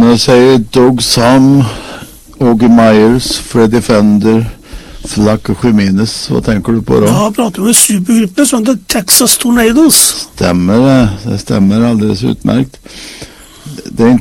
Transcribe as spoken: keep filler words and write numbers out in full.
när jag säger Doug Sahm, Augie Myers, Freddie Fender, Flaco Jimenez, vad tänker du på då? Ja, pratar med supergruppen som heter Texas Tornadoes. Stämmer det, det stämmer alldeles utmärkt. Det är